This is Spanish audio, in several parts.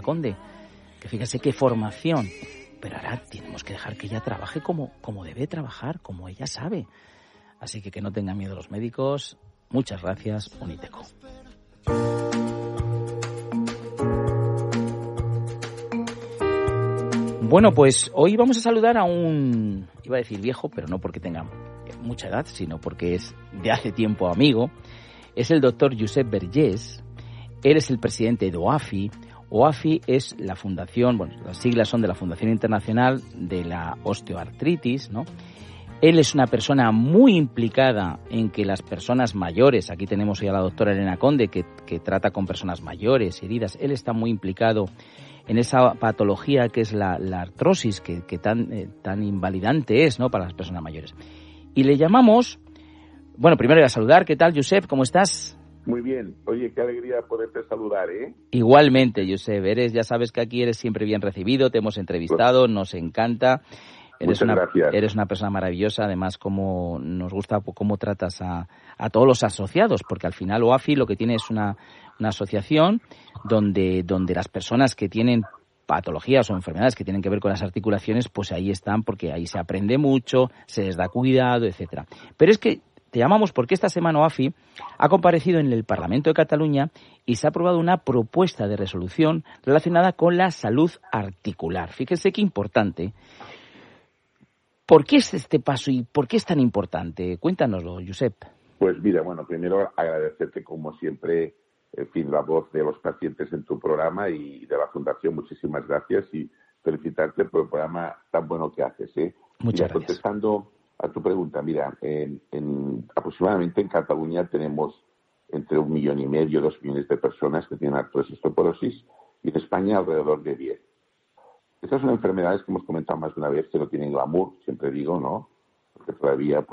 Conde, que fíjese qué formación, pero ahora tenemos que dejar que ella trabaje como debe trabajar, como ella sabe. Así que no tengan miedo los médicos. Muchas gracias, Uniteco. Bueno, pues hoy vamos a saludar a un, iba a decir viejo, pero no porque tenga mucha edad, sino porque es de hace tiempo amigo. Es el doctor Josep Vergés. Él es el presidente de OAFI. OAFI es la fundación, bueno, las siglas son de la Fundación Internacional de la Osteoartritis, ¿no? Él es una persona muy implicada en que las personas mayores, aquí tenemos hoy a la doctora Elena Conde, que trata con personas mayores, heridas, él está muy implicado en esa patología que es la artrosis, que tan invalidante es, ¿no?, para las personas mayores. Y le llamamos, bueno, primero voy a saludar, ¿qué tal, Josep? ¿Cómo estás? Muy bien. Oye, qué alegría poderte saludar, ¿eh? Igualmente, Josep, ya sabes que aquí eres siempre bien recibido, te hemos entrevistado, nos encanta. Muchas gracias. Eres una persona maravillosa, además como nos gusta cómo tratas a todos los asociados, porque al final OAFI lo que tiene es una asociación donde las personas que tienen patologías o enfermedades que tienen que ver con las articulaciones, pues ahí están, porque ahí se aprende mucho, se les da cuidado, etcétera. Pero es que te llamamos porque esta semana OAFI ha comparecido en el Parlamento de Cataluña y se ha aprobado una propuesta de resolución relacionada con la salud articular. Fíjese qué importante. ¿Por qué es este paso y por qué es tan importante? Cuéntanoslo, Josep. Pues mira, bueno, primero agradecerte como siempre, en fin, la voz de los pacientes en tu programa y de la Fundación. Muchísimas gracias y felicitarte por el programa tan bueno que haces, ¿eh? Muchas gracias. Contestando a tu pregunta, mira, aproximadamente en Cataluña tenemos entre 1,5 millones, 2 millones de personas que tienen artrosis osteoporosis y en España alrededor de 10. Estas son enfermedades que hemos comentado más de una vez que no tienen glamour, siempre digo, ¿no? Porque todavía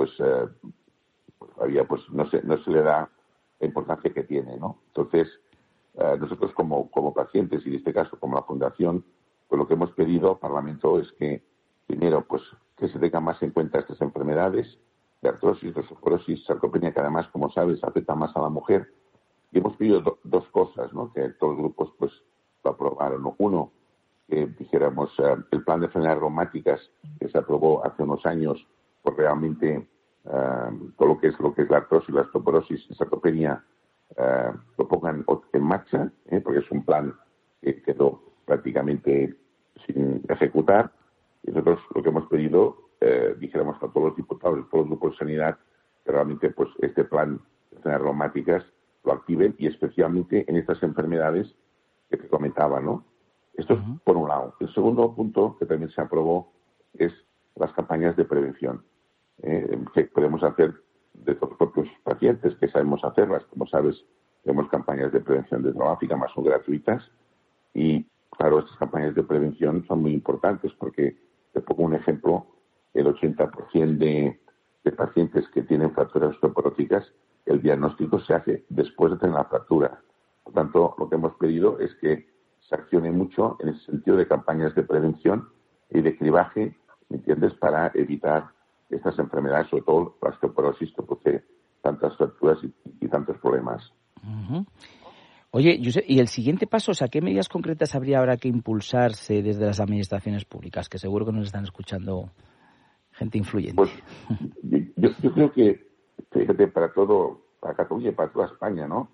no se le da la importancia que tiene, ¿no? Entonces, nosotros como pacientes y en este caso como la Fundación, pues lo que hemos pedido al Parlamento es que, primero, pues que se tengan más en cuenta estas enfermedades de artrosis, de osteoporosis, sarcopenia, que además, como sabes, afecta más a la mujer. Y hemos pedido dos cosas, ¿no?, que todos los grupos pues lo aprobaron. Uno, que dijéramos el plan de enfermedades reumáticas que se aprobó hace unos años, pues realmente todo lo que es la artrosis, la osteoporosis, la sarcopenia, lo pongan en marcha, porque es un plan que quedó prácticamente sin ejecutar. Y nosotros lo que hemos pedido, dijéramos a todos los diputados y todos los grupos de sanidad, que realmente pues este plan de enfermedades reumáticas lo activen y especialmente en estas enfermedades que te comentaba, ¿no? Esto es por un lado. El segundo punto que también se aprobó es las campañas de prevención que podemos hacer de los propios pacientes, que sabemos hacerlas. Como sabes, tenemos campañas de prevención de traumática, más son gratuitas. Y, claro, estas campañas de prevención son muy importantes porque, te pongo un ejemplo, el 80% de pacientes que tienen fracturas osteoporóticas, el diagnóstico se hace después de tener la fractura. Por tanto, lo que hemos pedido es que se accione mucho en el sentido de campañas de prevención y de cribaje, ¿me entiendes?, para evitar estas enfermedades, sobre todo la osteoporosis, que produce tantas fracturas y tantos problemas. Uh-huh. Oye, Josep, ¿y el siguiente paso? O sea, ¿qué medidas concretas habrá que impulsarse desde las administraciones públicas? Que seguro que nos están escuchando gente influyente. Pues yo creo que, fíjate, para Cataluña y para toda España, ¿no?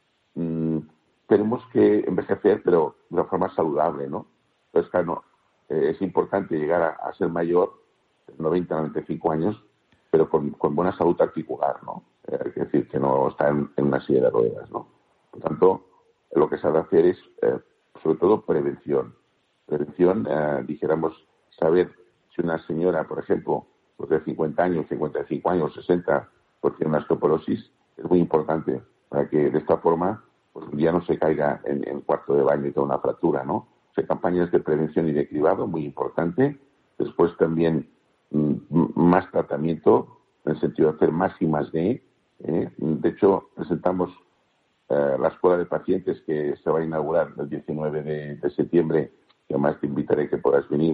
Tenemos que envejecer, pero de una forma saludable, ¿no? Entonces, claro, es importante llegar a ser mayor, 90, 95 años, pero con buena salud articular, ¿no? Es decir, que no está en una silla de ruedas, ¿no? Por tanto, lo que se ha de hacer es, sobre todo, prevención. Prevención, dijéramos, saber si una señora, por ejemplo, pues de 50 años, 55 años, 60, pues tiene una osteoporosis, es muy importante para que de esta forma pues un día no se caiga en el cuarto de baño y tenga una fractura, ¿no? O sea, campañas de prevención y de cribado, muy importante. Después también más tratamiento, en el sentido de hacer más y más de. De hecho, presentamos la escuela de pacientes que se va a inaugurar el 19 de septiembre, y además te invitaré que puedas venir,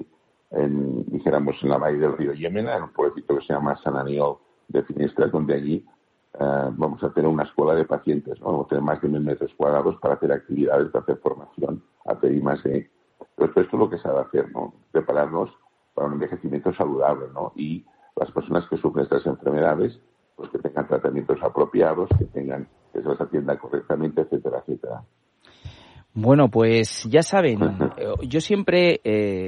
dijéramos, en la bahía del río Yémena, en un pueblecito que se llama San Aniol de Finestras, donde allí vamos a tener una escuela de pacientes, ¿no? Vamos a tener más de 1.000 metros cuadrados para hacer actividades, para hacer formación, hacer I+D. Pero esto es lo que se ha de hacer, ¿no? Prepararnos para un envejecimiento saludable, ¿no? Y las personas que sufren estas enfermedades, pues que tengan tratamientos apropiados, que se les atienda correctamente, etcétera, etcétera. Bueno, pues ya saben, yo siempre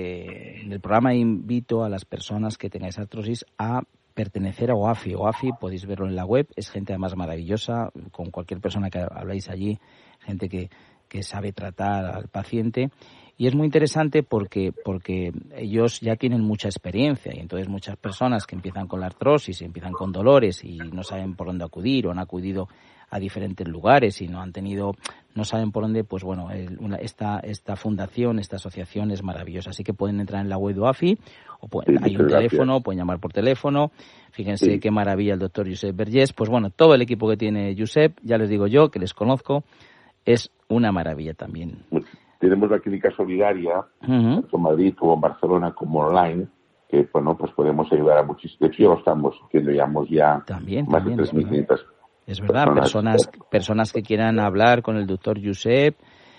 en el programa invito a las personas que tengáis artrosis a pertenecer a OAFI. OAFI, podéis verlo en la web, es gente además maravillosa, con cualquier persona que habláis allí, gente que sabe tratar al paciente. Y es muy interesante porque ellos ya tienen mucha experiencia y entonces muchas personas que empiezan con la artrosis, empiezan con dolores y no saben por dónde acudir o han acudido a diferentes lugares y no saben por dónde, pues bueno, esta fundación, esta asociación es maravillosa. Así que pueden entrar en la web de OAFI hay un teléfono, pueden llamar por teléfono. Fíjense qué maravilla el doctor Josep Vergés. Pues bueno, todo el equipo que tiene Josep, ya les digo yo, que les conozco, es una maravilla también. Tenemos la clínica solidaria, tanto en Madrid como en Barcelona como online, que bueno, pues podemos ayudar a muchísimos. De hecho, ya lo estamos haciendo, llevamos ya más de 3.500 Es verdad, personas que quieran hablar con el doctor Josep,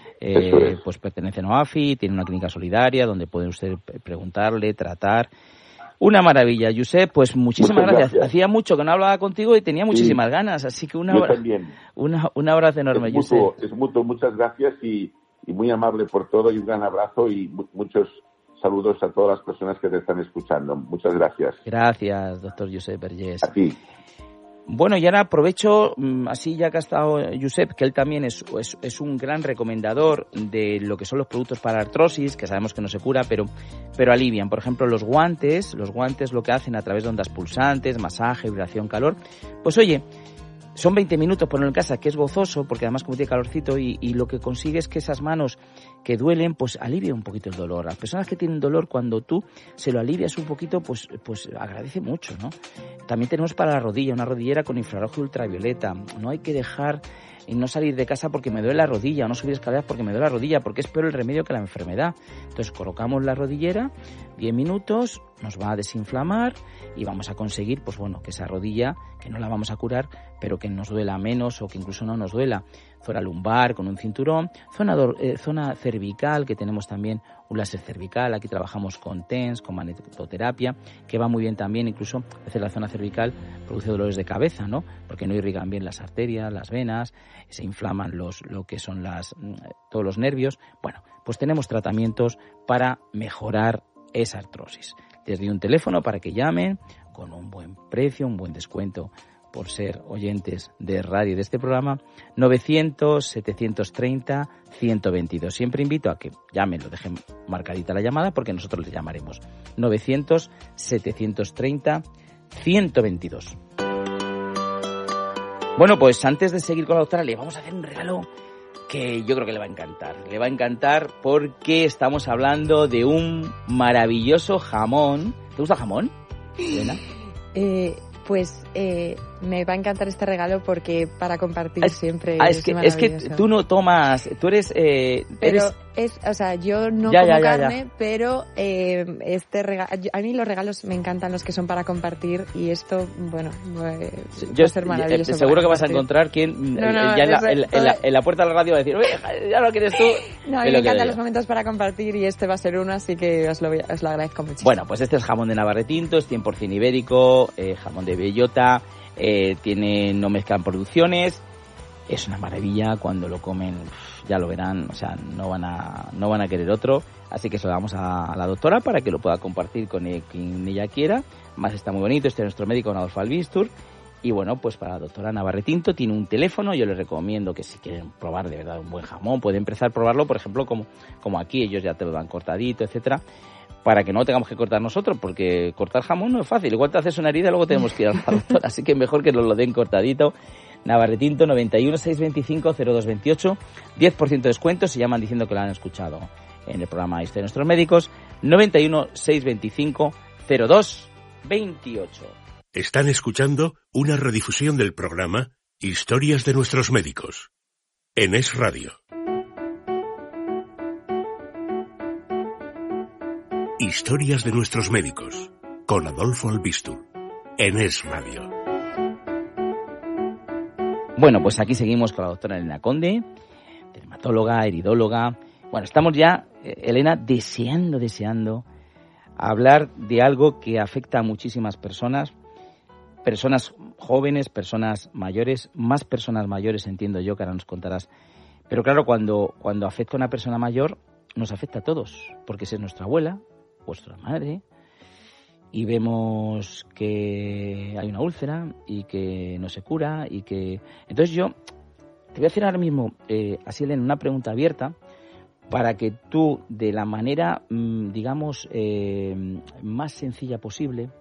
pues pertenecen a OAFI, tienen una clínica solidaria donde pueden ustedes preguntarle, tratar. Una maravilla, Josep, pues muchísimas gracias. Hacía mucho que no hablaba contigo y tenía muchísimas ganas, así que un abrazo enorme, Josep. Es mutuo, muchas gracias y muy amable por todo y un gran abrazo y muchos saludos a todas las personas que te están escuchando. Muchas gracias. Gracias, doctor Josep Vergés. A ti. Bueno, y ahora aprovecho, así ya que ha estado Josep, que él también es un gran recomendador de lo que son los productos para artrosis, que sabemos que no se cura, pero alivian. Por ejemplo, los guantes lo que hacen a través de ondas pulsantes, masaje, vibración, calor. Pues oye, son 20 minutos ponerlo en casa, que es gozoso, porque además como tiene calorcito y lo que consigue es que esas manos que duelen, pues alivia un poquito el dolor. A las personas que tienen dolor, cuando tú se lo alivias un poquito, pues agradece mucho, ¿no? También tenemos para la rodilla, una rodillera con infrarrojo ultravioleta. No hay que dejar y no salir de casa porque me duele la rodilla, o no subir escaleras porque me duele la rodilla, porque es peor el remedio que la enfermedad. Entonces colocamos la rodillera, 10 minutos, nos va a desinflamar y vamos a conseguir, pues bueno, que esa rodilla, que no la vamos a curar, pero que nos duela menos o que incluso no nos duela. Zona lumbar con un cinturón, zona cervical, que tenemos también un láser cervical. Aquí trabajamos con TENS, con magnetoterapia, que va muy bien también, incluso hacer la zona cervical produce dolores de cabeza, ¿no? Porque no irrigan bien las arterias, las venas, se inflaman lo que son todos los nervios. Bueno, pues tenemos tratamientos para mejorar esa artrosis. Les doy un teléfono para que llamen con un buen precio, un buen descuento por ser oyentes de radio de este programa, 900-730-122. Siempre invito a que llamen, lo dejen marcadita la llamada porque nosotros les llamaremos. 900-730-122. Bueno, pues antes de seguir con la doctora, le vamos a hacer un regalo que yo creo que le va a encantar. Le va a encantar porque estamos hablando de un maravilloso jamón. ¿Te gusta el jamón, Elena? Pues me va a encantar este regalo porque para compartir siempre es que tú no tomas, tú eres... o sea, yo no como carne, pero este regalo, a mí los regalos me encantan los que son para compartir y esto, bueno, va a ser maravilloso. Seguro que vas a encontrar quien en la puerta de la radio va a decir, oye, ya lo quieres tú. No, a mí me encantan los momentos para compartir y este va a ser uno, así que os lo agradezco muchísimo. Bueno, pues este es jamón de Navarretinto, es 100% ibérico, jamón de bellota, no mezclan producciones. Es una maravilla, cuando lo comen ya lo verán, o sea, no van a querer otro, así que se lo damos a la doctora para que lo pueda compartir con quien ella quiera. Más está muy bonito, este es nuestro médico Adolfo Albistur. Y bueno, pues para la doctora Navarretinto tiene un teléfono. Yo les recomiendo que si quieren probar de verdad un buen jamón, pueden empezar a probarlo, por ejemplo, como aquí, ellos ya te lo dan cortadito, etcétera, para que no tengamos que cortar nosotros, porque cortar jamón no es fácil. Igual te haces una herida y luego tenemos que ir a la doctora, así que mejor que nos lo den cortadito. Navarretinto, 91 625 0228, 10% de descuento si llaman diciendo que lo han escuchado en el programa Historia de Nuestros Médicos, 91 625 0228. Están escuchando una redifusión del programa Historias de Nuestros Médicos en Es Radio. Historias de Nuestros Médicos con Adolfo Albistur en Es Radio. Bueno, pues aquí seguimos con la doctora Elena Conde, dermatóloga, heridóloga. Bueno, estamos ya, Elena, deseando hablar de algo que afecta a muchísimas personas jóvenes, personas mayores, más personas mayores, entiendo yo, que ahora nos contarás. Pero claro, cuando afecta a una persona mayor, nos afecta a todos, porque si es nuestra abuela, vuestra madre, y vemos que hay una úlcera y que no se cura y que... Entonces yo te voy a hacer ahora mismo, así Elena, una pregunta abierta para que tú, de la manera, digamos, más sencilla posible,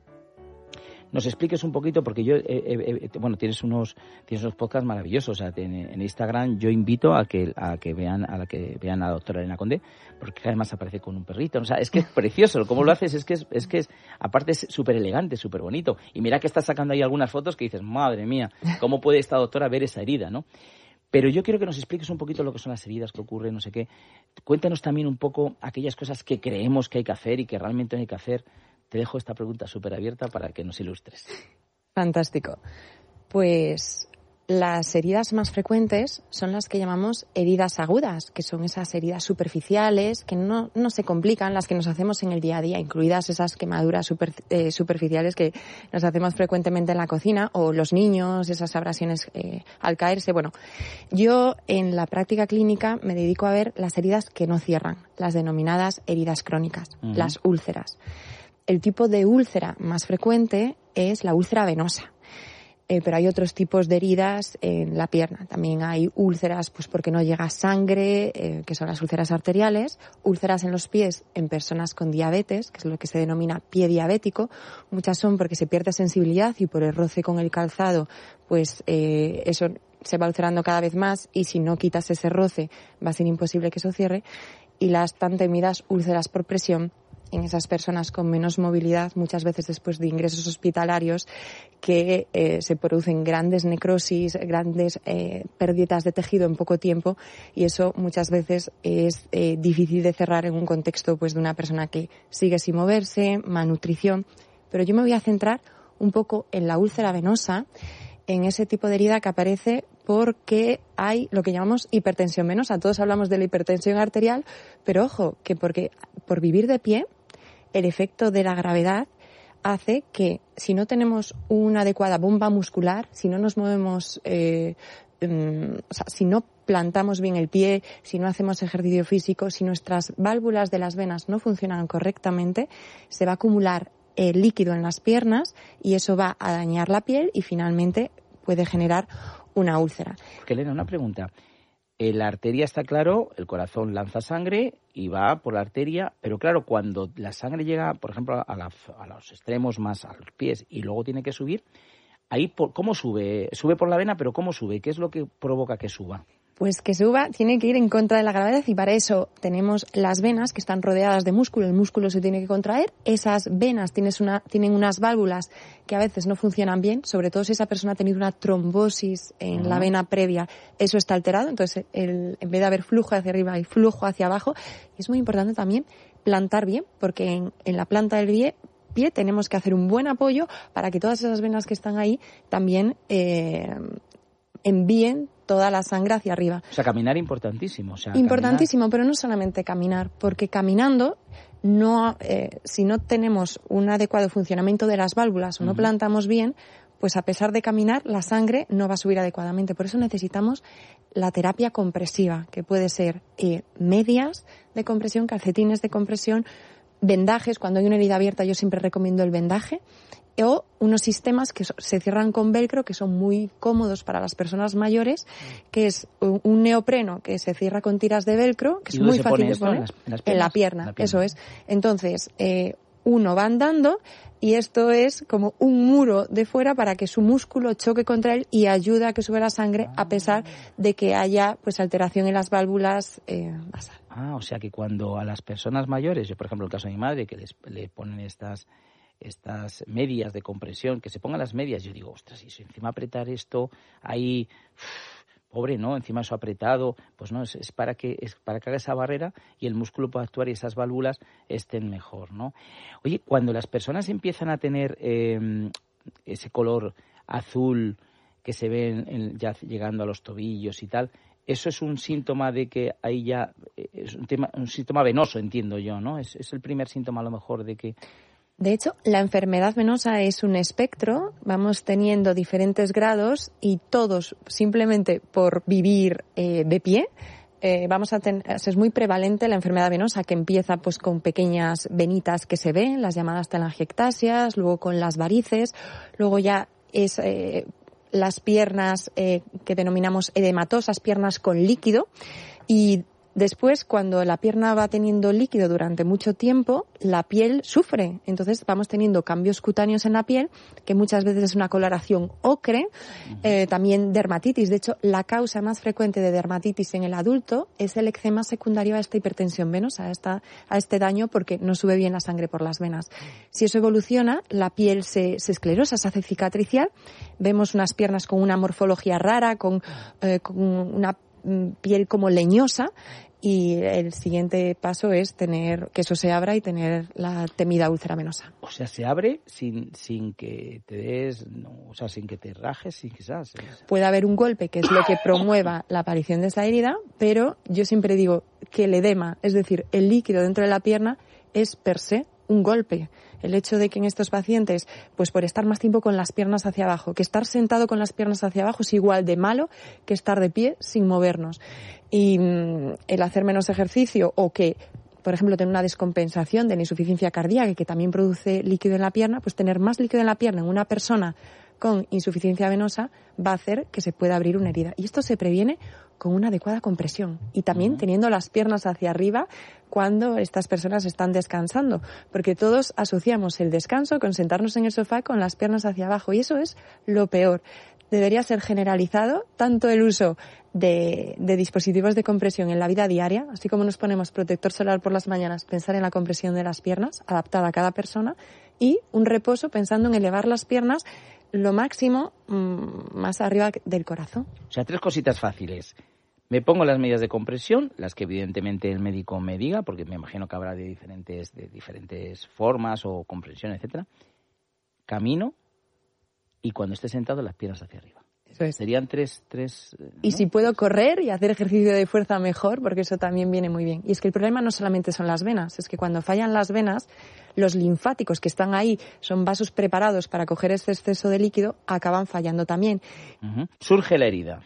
nos expliques un poquito, porque yo, bueno, tienes unos podcasts maravillosos, o sea, en Instagram yo invito a que vean a la doctora Elena Conde, porque además aparece con un perrito, o sea, es que es precioso, cómo lo haces, es que es aparte es súper elegante, súper bonito, y mira que estás sacando ahí algunas fotos que dices, madre mía, cómo puede esta doctora ver esa herida, ¿no? Pero yo quiero que nos expliques un poquito lo que son las heridas, qué ocurre, no sé qué. Cuéntanos también un poco aquellas cosas que creemos que hay que hacer y que realmente no hay que hacer. Te dejo esta pregunta súper abierta para que nos ilustres. Fantástico. Pues las heridas más frecuentes son las que llamamos heridas agudas, que son esas heridas superficiales que no se complican, las que nos hacemos en el día a día, incluidas esas quemaduras superficiales que nos hacemos frecuentemente en la cocina, o los niños, esas abrasiones al caerse. Bueno, yo en la práctica clínica me dedico a ver las heridas que no cierran, las denominadas heridas crónicas, las úlceras. El tipo de úlcera más frecuente es la úlcera venosa, pero hay otros tipos de heridas en la pierna. También hay úlceras pues porque no llega sangre, que son las úlceras arteriales, úlceras en los pies en personas con diabetes, que es lo que se denomina pie diabético. Muchas son porque se pierde sensibilidad y por el roce con el calzado, pues eso se va ulcerando cada vez más, y si no quitas ese roce va a ser imposible que eso cierre. Y las tan temidas úlceras por presión en esas personas con menos movilidad, muchas veces después de ingresos hospitalarios, que se producen grandes necrosis, grandes pérdidas de tejido en poco tiempo, y eso muchas veces es difícil de cerrar en un contexto pues de una persona que sigue sin moverse, malnutrición. Pero yo me voy a centrar un poco en la úlcera venosa, en ese tipo de herida que aparece porque hay lo que llamamos hipertensión venosa. Todos hablamos de la hipertensión arterial, pero ojo, que porque por vivir de pie, el efecto de la gravedad hace que si no tenemos una adecuada bomba muscular, si no nos movemos, si no plantamos bien el pie, si no hacemos ejercicio físico, si nuestras válvulas de las venas no funcionan correctamente, se va a acumular el líquido en las piernas y eso va a dañar la piel y finalmente puede generar una úlcera. Porque, Elena, una pregunta. La arteria está claro, el corazón lanza sangre y va por la arteria, pero claro, cuando la sangre llega, por ejemplo, a los extremos más a los pies y luego tiene que subir, ahí ¿cómo sube? Sube por la vena, pero ¿cómo sube? ¿Qué es lo que provoca que suba? Pues que suba tiene que ir en contra de la gravedad, y para eso tenemos las venas que están rodeadas de músculo, el músculo se tiene que contraer, esas venas tienen unas válvulas que a veces no funcionan bien, sobre todo si esa persona ha tenido una trombosis en la vena previa, eso está alterado, entonces en vez de haber flujo hacia arriba hay flujo hacia abajo. Y es muy importante también plantar bien, porque en la planta del pie tenemos que hacer un buen apoyo para que todas esas venas que están ahí también envíen toda la sangre hacia arriba. O sea, caminar importantísimo. Importantísimo, caminar. Pero no solamente caminar, porque caminando, si no tenemos un adecuado funcionamiento de las válvulas o no plantamos bien, pues a pesar de caminar, la sangre no va a subir adecuadamente. Por eso necesitamos la terapia compresiva, que puede ser medias de compresión, calcetines de compresión, vendajes. Cuando hay una herida abierta yo siempre recomiendo el vendaje, o unos sistemas que se cierran con velcro, que son muy cómodos para las personas mayores, que es un neopreno que se cierra con tiras de velcro, que es muy fácil de poner en la pierna. Eso es. Entonces, uno va andando y esto es como un muro de fuera para que su músculo choque contra él y ayuda a que suba la sangre a pesar de que haya pues alteración en las válvulas basales. O sea que cuando a las personas mayores, yo por ejemplo el caso de mi madre, que le ponen estas medias de compresión, que se pongan las medias, yo digo, ostras, y si encima apretar esto ahí, pobre, ¿no? Encima eso apretado, pues no, es para que haga esa barrera y el músculo pueda actuar y esas válvulas estén mejor, ¿no? Oye, cuando las personas empiezan a tener ese color azul que se ven ya llegando a los tobillos y tal, eso es un síntoma de que ahí ya es un síntoma venoso, entiendo yo, ¿no? Es el primer síntoma a lo mejor de que... De hecho, la enfermedad venosa es un espectro, vamos teniendo diferentes grados y todos, simplemente por vivir de pie, es muy prevalente la enfermedad venosa, que empieza pues con pequeñas venitas que se ven, las llamadas telangiectasias, luego con las varices, luego ya es las piernas que denominamos edematosas, piernas con líquido, y después, cuando la pierna va teniendo líquido durante mucho tiempo, la piel sufre. Entonces vamos teniendo cambios cutáneos en la piel, que muchas veces es una coloración ocre, también dermatitis. De hecho, la causa más frecuente de dermatitis en el adulto es el eczema secundario a esta hipertensión venosa, a este daño, porque no sube bien la sangre por las venas. Si eso evoluciona, la piel se esclerosa, se hace cicatricial. Vemos unas piernas con una morfología rara, con una piel como leñosa, y el siguiente paso es tener que eso se abra y tener la temida úlcera venosa. O sea, se abre sin que te des, sin que te rajes, quizás. Puede haber un golpe, que es lo que promueva la aparición de esa herida, pero yo siempre digo que el edema, es decir, el líquido dentro de la pierna, es per se un golpe. El hecho de que en estos pacientes, pues por estar más tiempo con las piernas hacia abajo, que estar sentado con las piernas hacia abajo es igual de malo que estar de pie sin movernos. Y el hacer menos ejercicio, o que, por ejemplo, tener una descompensación de la insuficiencia cardíaca, que también produce líquido en la pierna, pues tener más líquido en la pierna en una persona con insuficiencia venosa va a hacer que se pueda abrir una herida. Y esto se previene con una adecuada compresión y también teniendo las piernas hacia arriba cuando estas personas están descansando, porque todos asociamos el descanso con sentarnos en el sofá con las piernas hacia abajo, y eso es lo peor. Debería ser generalizado tanto el uso de dispositivos de compresión en la vida diaria, así como nos ponemos protector solar por las mañanas, pensar en la compresión de las piernas, adaptada a cada persona, y un reposo pensando en elevar las piernas lo máximo más arriba del corazón. O sea, 3 cositas fáciles. Me pongo las medidas de compresión, las que evidentemente el médico me diga, porque me imagino que habrá de diferentes formas o compresión, etcétera. Camino, y cuando esté sentado, las piernas hacia arriba. Eso es. Serían tres, ¿no? Y si puedo correr y hacer ejercicio de fuerza, mejor, porque eso también viene muy bien. Y es que el problema no solamente son las venas, es que cuando fallan las venas, los linfáticos que están ahí, son vasos preparados para coger ese exceso de líquido, acaban fallando también. Surge la herida.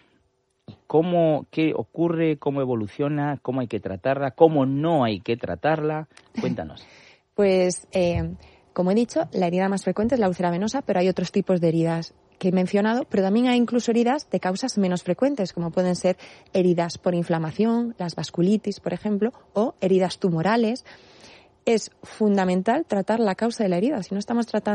¿Qué ocurre? ¿Cómo evoluciona? ¿Cómo hay que tratarla? ¿Cómo no hay que tratarla? Cuéntanos. Pues, como he dicho, la herida más frecuente es la úlcera venosa, pero hay otros tipos de heridas que he mencionado, pero también hay incluso heridas de causas menos frecuentes, como pueden ser heridas por inflamación, las vasculitis, por ejemplo, o heridas tumorales. Es fundamental tratar la causa de la herida. Si no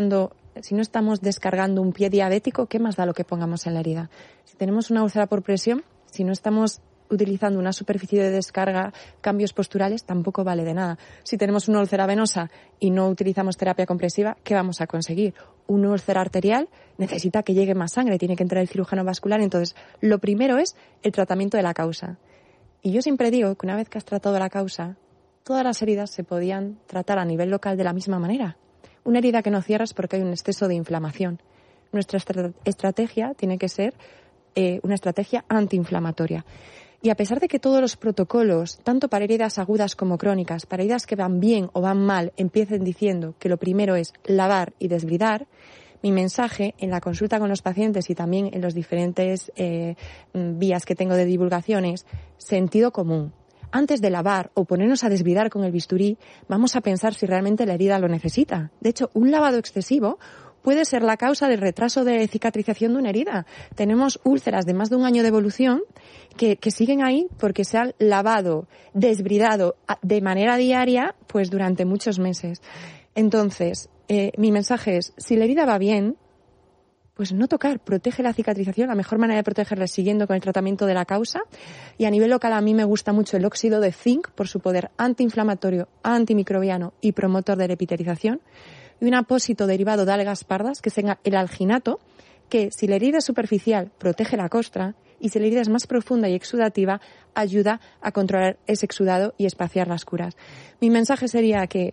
estamos descargando un pie diabético, ¿qué más da lo que pongamos en la herida? Si tenemos una úlcera por presión, si no estamos utilizando una superficie de descarga, cambios posturales, tampoco vale de nada. Si tenemos una úlcera venosa y no utilizamos terapia compresiva, ¿qué vamos a conseguir? Una úlcera arterial necesita que llegue más sangre, tiene que entrar el cirujano vascular. Entonces, lo primero es el tratamiento de la causa. Y yo siempre digo que una vez que has tratado la causa, todas las heridas se podían tratar a nivel local de la misma manera. Una herida que no cierras porque hay un exceso de inflamación. Nuestra estrategia tiene que ser una estrategia antiinflamatoria. Y a pesar de que todos los protocolos, tanto para heridas agudas como crónicas, para heridas que van bien o van mal, empiecen diciendo que lo primero es lavar y desbridar, mi mensaje en la consulta con los pacientes y también en los diferentes vías que tengo de divulgación es sentido común. Antes de lavar o ponernos a desbridar con el bisturí, vamos a pensar si realmente la herida lo necesita. De hecho, un lavado excesivo puede ser la causa del retraso de cicatrización de una herida. Tenemos úlceras de más de un año de evolución que siguen ahí porque se han lavado, desbridado de manera diaria, pues durante muchos meses. Entonces, mi mensaje es, si la herida va bien, pues no tocar, protege la cicatrización. La mejor manera de protegerla es siguiendo con el tratamiento de la causa. Y a nivel local a mí me gusta mucho el óxido de zinc por su poder antiinflamatorio, antimicrobiano y promotor de la epitelización. Y un apósito derivado de algas pardas, que es el alginato, que si la herida es superficial protege la costra y si la herida es más profunda y exudativa ayuda a controlar ese exudado y espaciar las curas. Mi mensaje sería que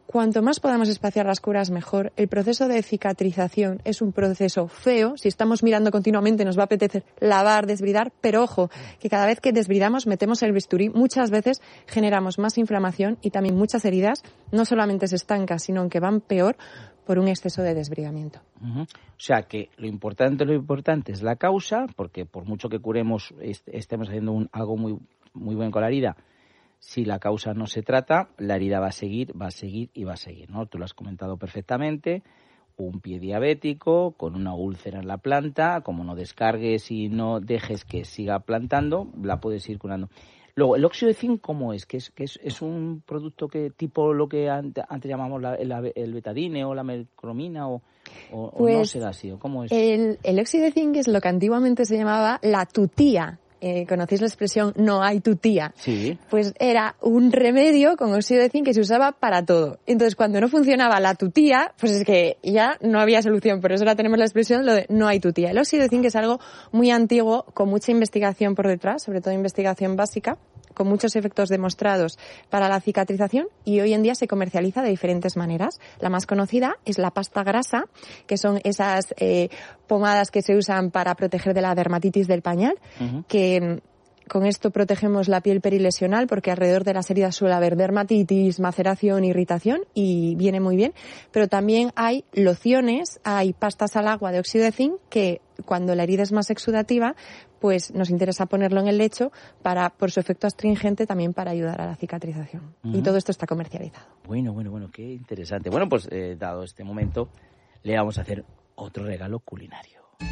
cuanto más podamos espaciar las curas, mejor. El proceso de cicatrización es un proceso feo. Si estamos mirando continuamente nos va a apetecer lavar, desbridar, pero ojo, que cada vez que desbridamos, metemos el bisturí, muchas veces generamos más inflamación y también muchas heridas no solamente se estancan, sino que van peor por un exceso de desbridamiento. Uh-huh. O sea que lo importante es la causa, porque por mucho que curemos, estemos haciendo algo muy, muy bueno con la herida, si la causa no se trata, la herida va a seguir, ¿no? Tú lo has comentado perfectamente. Un pie diabético con una úlcera en la planta, como no descargues y no dejes que siga plantando, la puedes ir curando. Luego, ¿el óxido de zinc cómo es? ¿Que es un producto que tipo lo que antes llamamos el betadine o la mercromina o no será así? ¿O cómo es? El óxido de zinc es lo que antiguamente se llamaba la tutía. ¿Conocéis la expresión no hay tutía? Sí. Pues era un remedio con óxido de zinc que se usaba para todo. Entonces, cuando no funcionaba la tutía, pues es que ya no había solución. Por eso ahora tenemos la expresión lo de no hay tutía. El óxido de zinc es algo muy antiguo, con mucha investigación por detrás, sobre todo investigación básica, con muchos efectos demostrados para la cicatrización, y hoy en día se comercializa de diferentes maneras. La más conocida es la pasta grasa, que son esas pomadas que se usan para proteger de la dermatitis del pañal, uh-huh. que con esto protegemos la piel perilesional porque alrededor de las heridas suele haber dermatitis, maceración, irritación y viene muy bien. Pero también hay lociones, hay pastas al agua de óxido de zinc que cuando la herida es más exudativa, pues nos interesa ponerlo en el lecho por su efecto astringente, también para ayudar a la cicatrización. Uh-huh. Y todo esto está comercializado. Bueno, qué interesante. Bueno, pues dado este momento, le vamos a hacer otro regalo culinario.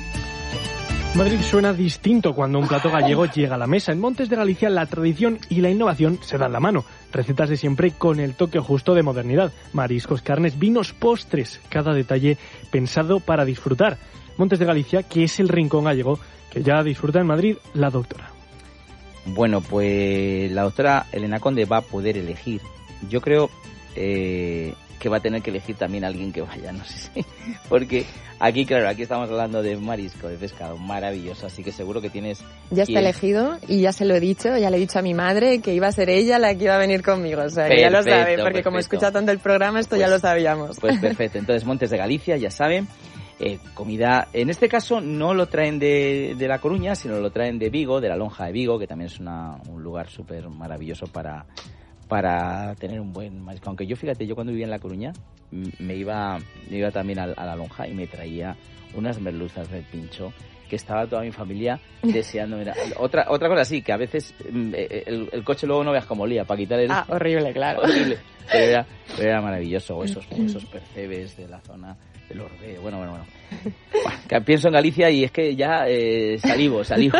Madrid suena distinto cuando un plato gallego llega a la mesa. En Montes de Galicia la tradición y la innovación se dan la mano. Recetas de siempre con el toque justo de modernidad. Mariscos, carnes, vinos, postres. Cada detalle pensado para disfrutar. Montes de Galicia, que es el rincón gallego que ya disfruta en Madrid la doctora. Bueno, pues la doctora Elena Conde va a poder elegir. Yo creo que va a tener que elegir también a alguien que vaya, no sé si, porque aquí estamos hablando de marisco, de pescado, maravilloso, así que seguro que tienes... Ya está elegido y ya se lo he dicho, ya le he dicho a mi madre que iba a ser ella la que iba a venir conmigo, o sea, que ya lo sabe, porque como escucha tanto el programa, esto pues, ya lo sabíamos. Pues perfecto, entonces Montes de Galicia, ya saben, comida, en este caso no lo traen de La Coruña, sino lo traen de Vigo, de la Lonja de Vigo, que también es un lugar súper maravilloso para tener un buen marisco. Aunque yo, fíjate, yo cuando vivía en La Coruña me iba también a la Lonja y me traía unas merluzas del pincho que estaba toda mi familia deseando. Mira, otra cosa sí, que a veces el coche luego no veas cómo olía para quitar el... Ah, horrible, claro. Horrible, pero era maravilloso. O esos percebes de la zona del Orbe. Bueno. Que pienso en Galicia y es que ya salivo.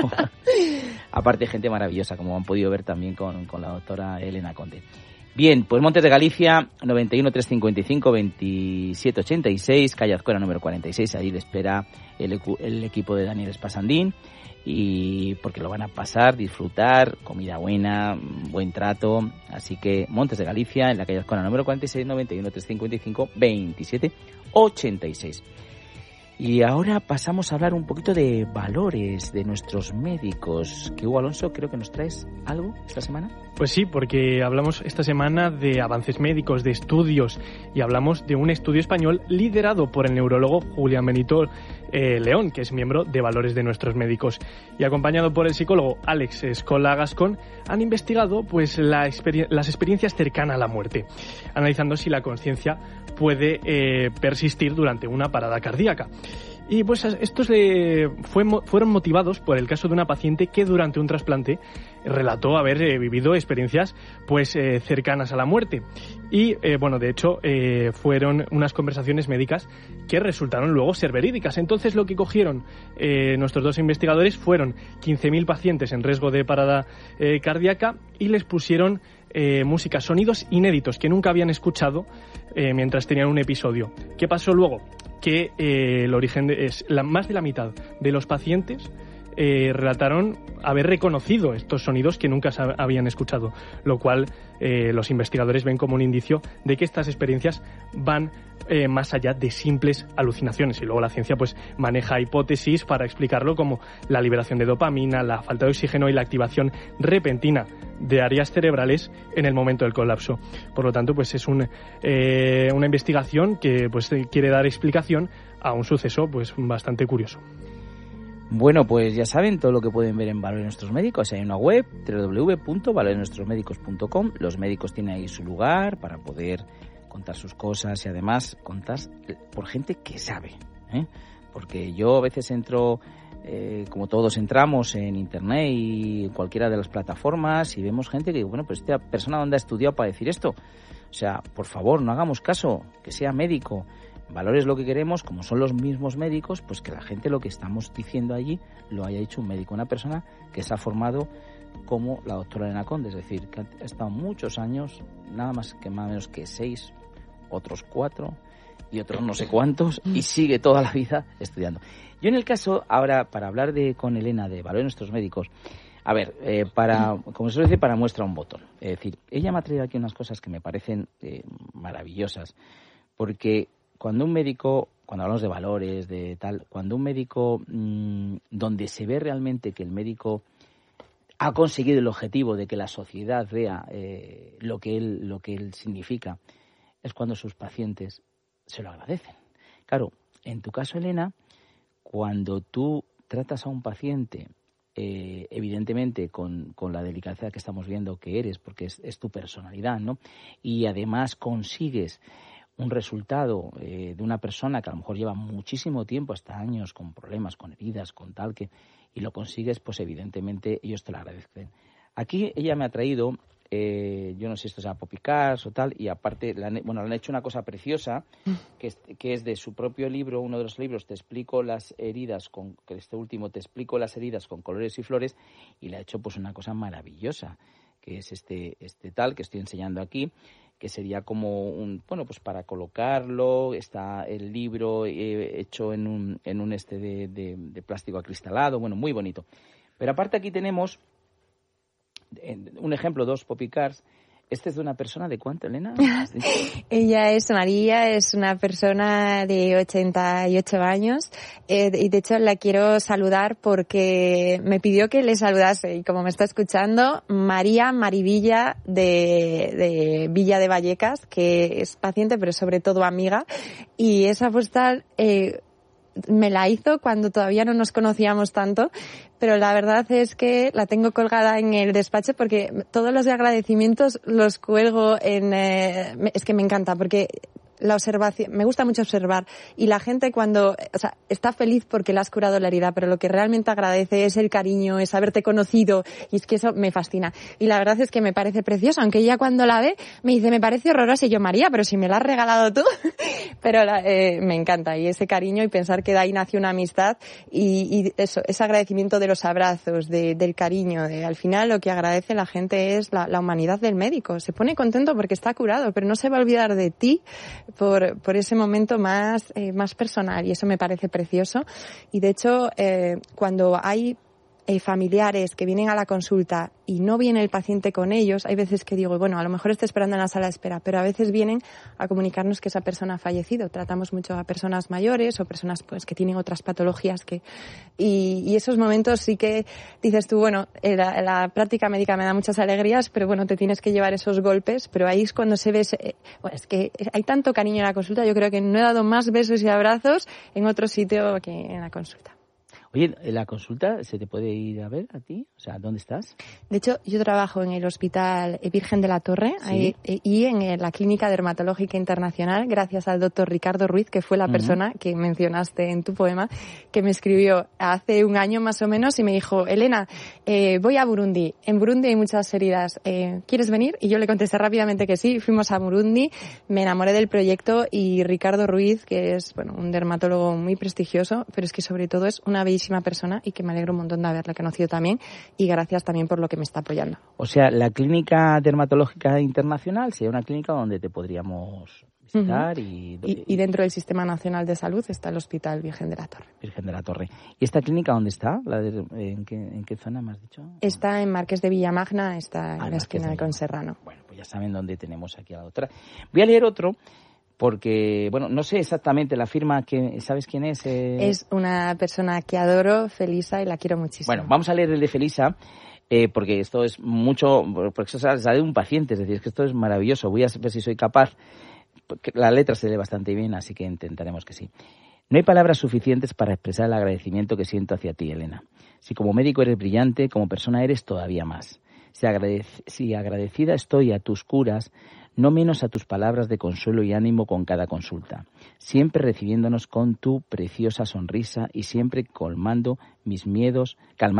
Aparte, gente maravillosa, como han podido ver también con la doctora Elena Conde. Bien, pues Montes de Galicia, 91 355 2786, calle Azcora número 46. Ahí le espera el equipo de Daniel Espasandín, y porque lo van a pasar, disfrutar, comida buena, buen trato. Así que Montes de Galicia, en la calle Azcora número 46, 91 355 2786. Y ahora pasamos a hablar un poquito de valores de nuestros médicos. Que Hugo Alonso, creo que nos traes algo esta semana. Pues sí, porque hablamos esta semana de avances médicos, de estudios, y hablamos de un estudio español liderado por el neurólogo Julián Benito León, que es miembro de Valores de nuestros médicos, y acompañado por el psicólogo Alex Escola Gascón, han investigado pues las experiencias cercanas a la muerte, analizando si la conciencia puede persistir durante una parada cardíaca. Y pues estos fueron motivados por el caso de una paciente que durante un trasplante relató haber vivido experiencias pues cercanas a la muerte. Y bueno, de hecho fueron unas conversaciones médicas que resultaron luego ser verídicas. Entonces lo que cogieron nuestros dos investigadores fueron 15.000 pacientes en riesgo de parada cardíaca y les pusieron música, sonidos inéditos que nunca habían escuchado mientras tenían un episodio. ¿Qué pasó luego? Que el origen es más de la mitad de los pacientes relataron haber reconocido estos sonidos que nunca habían escuchado, lo cual los investigadores ven como un indicio de que estas experiencias van más allá de simples alucinaciones. Y luego la ciencia pues maneja hipótesis para explicarlo, como la liberación de dopamina, la falta de oxígeno y la activación repentina de áreas cerebrales en el momento del colapso. Por lo tanto, pues es una investigación que pues quiere dar explicación a un suceso pues bastante curioso. Bueno, pues ya saben todo lo que pueden ver en Valores de Nuestros Médicos. Hay una web, www.valoresdenuestrosmedicos.com. Los médicos tienen ahí su lugar para poder contar sus cosas y además contar por gente que sabe, ¿eh? Porque yo a veces entro, como todos entramos en internet y en cualquiera de las plataformas, y vemos gente que, bueno, pues esta persona ¿dónde ha estudiado para decir esto? O sea, por favor, no hagamos caso, que sea médico. Valores lo que queremos, como son los mismos médicos, pues que la gente lo que estamos diciendo allí lo haya hecho un médico, una persona que se ha formado como la doctora Elena Conde, es decir, que ha estado muchos años, nada más que más o menos que 6, otros 4 y otros no sé cuántos, y sigue toda la vida estudiando. Yo en el caso, ahora, para hablar con Elena de Valores de Nuestros Médicos, a ver, como se suele decir, para muestra un botón. Es decir, ella me ha traído aquí unas cosas que me parecen maravillosas, porque cuando un médico, cuando hablamos de valores, de tal, cuando un médico, donde se ve realmente que el médico ha conseguido el objetivo de que la sociedad vea lo que él significa, es cuando sus pacientes se lo agradecen. Claro, en tu caso, Elena, cuando tú tratas a un paciente, evidentemente con la delicadeza que estamos viendo que eres, porque es tu personalidad, ¿no? Y además consigues un resultado de una persona que a lo mejor lleva muchísimo tiempo, hasta años, con problemas, con heridas, con tal, y lo consigues, pues evidentemente ellos te lo agradecen. Aquí ella me ha traído, yo no sé si esto sea Popicars o tal, y aparte le han hecho una cosa preciosa, que es de su propio libro, uno de los libros, te explico las heridas, que este último, te explico las heridas con colores y flores, y le ha hecho pues una cosa maravillosa, que es este tal que estoy enseñando aquí, que sería como pues para colocarlo. Está el libro hecho en un de plástico acristalado, bueno, muy bonito. Pero aparte aquí tenemos un ejemplo, 2 Popicars. Este es de una persona de ¿cuánto, Elena? Ella es María, es una persona de 88 años y de hecho la quiero saludar porque me pidió que le saludase, y como me está escuchando, María Marivilla de Villa de Vallecas, que es paciente pero sobre todo amiga, y esa postal me la hizo cuando todavía no nos conocíamos tanto, pero la verdad es que la tengo colgada en el despacho porque todos los agradecimientos los cuelgo es que me encanta, porque la observación, me gusta mucho observar, y la gente cuando, está feliz porque le has curado la herida, pero lo que realmente agradece es el cariño, es haberte conocido, y es que eso me fascina. Y la verdad es que me parece precioso, aunque ella cuando la ve me dice, me parece horrorosa, y yo, María, pero si me la has regalado tú, pero me encanta, y ese cariño, y pensar que de ahí nació una amistad, y eso, ese agradecimiento de los abrazos, del cariño, al final lo que agradece la gente es la humanidad del médico. Se pone contento porque está curado, pero no se va a olvidar de ti por ese momento más personal, y eso me parece precioso. Y de hecho, cuando hay familiares que vienen a la consulta y no viene el paciente con ellos, hay veces que digo, bueno, a lo mejor está esperando en la sala de espera, pero a veces vienen a comunicarnos que esa persona ha fallecido. Tratamos mucho a personas mayores o personas pues que tienen otras patologías y esos momentos sí que dices tú, bueno, la práctica médica me da muchas alegrías, pero bueno, te tienes que llevar esos golpes, pero ahí es cuando se ve, bueno, es que hay tanto cariño en la consulta. Yo creo que no he dado más besos y abrazos en otro sitio que en la consulta. Oye, ¿en la consulta se te puede ir a ver a ti? O sea, ¿dónde estás? De hecho, yo trabajo en el Hospital Virgen de la Torre, ¿sí? Y en la Clínica Dermatológica Internacional, gracias al doctor Ricardo Ruiz, que fue la persona que mencionaste en tu poema, que me escribió hace un año más o menos y me dijo, Elena, voy a Burundi. En Burundi hay muchas heridas. ¿Quieres venir? Y yo le contesté rápidamente que sí. Fuimos a Burundi, me enamoré del proyecto, y Ricardo Ruiz, que es un dermatólogo muy prestigioso, pero es que sobre todo es una bellísima persona, y que me alegro un montón de haberla conocido también, y gracias también por lo que me está apoyando. O sea, la Clínica Dermatológica Internacional sería una clínica donde te podríamos visitar. Y dentro del Sistema Nacional de Salud está el Hospital Virgen de la Torre. Virgen de la Torre. ¿Y esta clínica dónde está? ¿En qué zona me has dicho? Está en Marqués de Villamagna, está en la esquina de Conserrano. Bueno, pues ya saben dónde tenemos aquí a la doctora. Voy a leer otro porque, bueno, no sé exactamente la firma, ¿sabes quién es? Es una persona que adoro, Felisa, y la quiero muchísimo. Bueno, vamos a leer el de Felisa. Porque esto es mucho, porque eso sale de un paciente, es decir, es que esto es maravilloso. Voy a ver si soy capaz, porque la letra se lee bastante bien, así que intentaremos que sí. No hay palabras suficientes para expresar el agradecimiento que siento hacia ti, Elena. Si como médico eres brillante, como persona eres todavía más. Si agradecida estoy a tus curas, no menos a tus palabras de consuelo y ánimo con cada consulta, siempre recibiéndonos con tu preciosa sonrisa y siempre calmando mis miedos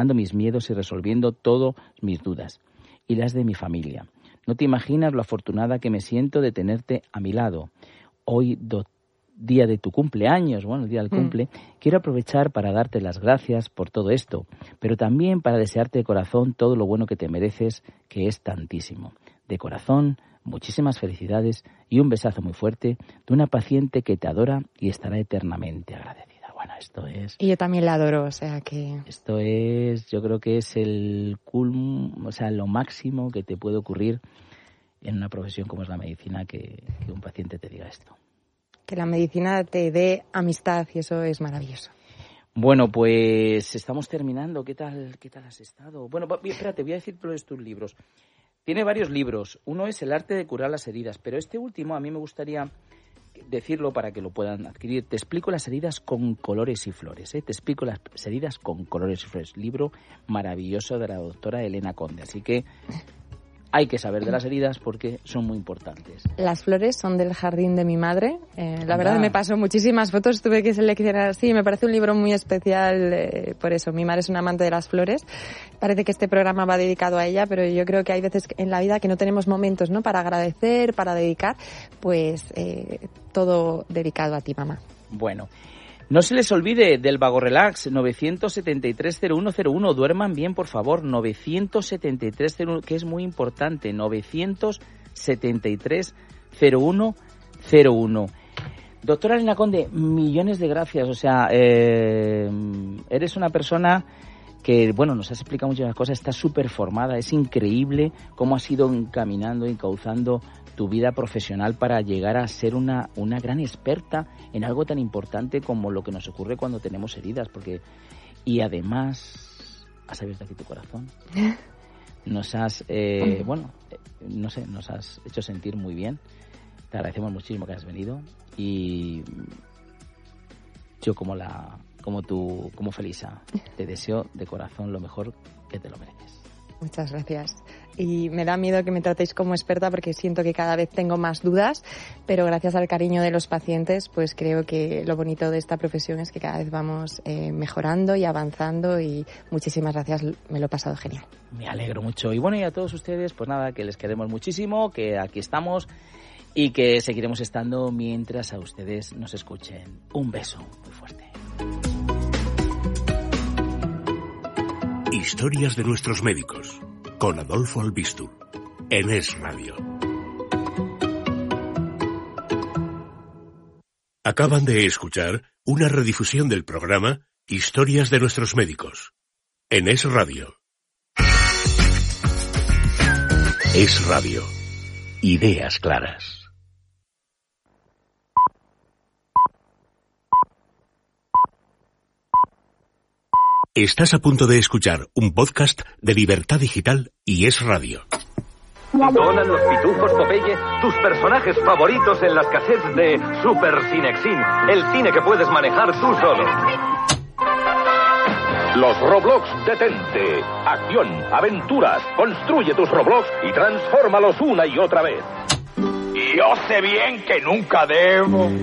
y resolviendo todas mis dudas y las de mi familia. No te imaginas lo afortunada que me siento de tenerte a mi lado. Hoy, día de tu cumpleaños, el día del cumple, quiero aprovechar para darte las gracias por todo esto, pero también para desearte de corazón todo lo bueno que te mereces, que es tantísimo. De corazón, muchísimas felicidades y un besazo muy fuerte de una paciente que te adora y estará eternamente agradecida. Bueno, esto es... Y yo también la adoro, o sea que... Esto es, yo creo que es el culm, lo máximo que te puede ocurrir en una profesión como es la medicina, que un paciente te diga esto. Que la medicina te dé amistad y eso es maravilloso. Bueno, pues estamos terminando. ¿Qué tal has estado? Bueno, espérate, voy a decir todos tus libros. Tiene varios libros. Uno es El arte de curar las heridas, pero este último a mí me gustaría decirlo para que lo puedan adquirir. Te explico las heridas con colores y flores. Te explico las heridas con colores y flores. Libro maravilloso de la doctora Elena Conde. Así que hay que saber de las heridas porque son muy importantes. Las flores son del jardín de mi madre. La verdad me pasó muchísimas fotos, tuve que seleccionar así. Me parece un libro muy especial por eso. Mi madre es una amante de las flores. Parece que este programa va dedicado a ella, pero yo creo que hay veces en la vida que no tenemos momentos, ¿no?, para agradecer, para dedicar. Pues todo dedicado a ti, mamá. Bueno. No se les olvide del Vago Relax, 973-0101. Duerman bien, por favor. 973-01, que es muy importante. 973-0101. Doctora Elena Conde, millones de gracias. O sea, eres una persona que, nos has explicado muchas cosas. Está súper formada. Es increíble cómo has ido encaminando, encauzando tu vida profesional para llegar a ser una gran experta en algo tan importante como lo que nos ocurre cuando tenemos heridas, y además has abierto aquí tu corazón, nos has nos has hecho sentir muy bien. Te agradecemos muchísimo que has venido y yo como Felisa te deseo de corazón lo mejor, que te lo mereces. Muchas gracias. Y me da miedo que me tratéis como experta porque siento que cada vez tengo más dudas, pero gracias al cariño de los pacientes, pues creo que lo bonito de esta profesión es que cada vez vamos mejorando y avanzando, y muchísimas gracias, me lo he pasado genial. Me alegro mucho. Y bueno, y a todos ustedes, pues nada, que les queremos muchísimo, que aquí estamos y que seguiremos estando mientras a ustedes nos escuchen. Un beso muy fuerte. Historias de nuestros médicos, con Adolfo Albistur, en Es Radio. Acaban de escuchar una redifusión del programa Historias de nuestros médicos, en Es Radio. Es Radio. Ideas claras. Estás a punto de escuchar un podcast de Libertad Digital y Es Radio. Conan, los Pitufos, Popeye, tus personajes favoritos en las cassettes de Super Cinexin, el cine que puedes manejar tú solo. Los Roblox Detente. Acción, aventuras. Construye tus Roblox y transfórmalos una y otra vez. Yo sé bien que nunca debo.